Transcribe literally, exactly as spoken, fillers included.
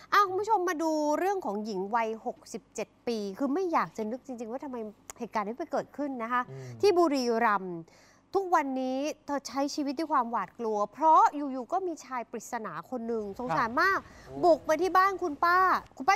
อ้าวคุณผู้ชมมาดูเรื่องของหญิงวัยหกสิบเจ็ดปีคือไม่อยากจะนึกจริงๆว่าทำไมเหตุการณ์นี้ไปเกิดขึ้นนะคะที่บุรีรัมย์ทุกวันนี้เธอใช้ชีวิตด้วยความหวาดกลัวเพราะอยู่ๆก็มีชายปริศนาคนหนึ่งสงสารมากบุกไปที่บ้านคุณป้าคุณป้า